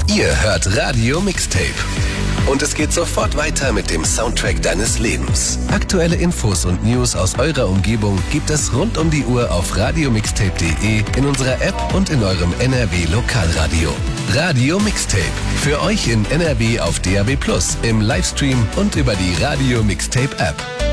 Ihr hört Radio Mixtape. Und es geht sofort weiter mit dem Soundtrack deines Lebens. Aktuelle Infos und News aus eurer Umgebung gibt es rund um die Uhr auf radiomixtape.de, in unserer App und in eurem NRW Lokalradio. Radio Mixtape. Für euch in NRW auf DAB+, im Livestream und über die Radio Mixtape App.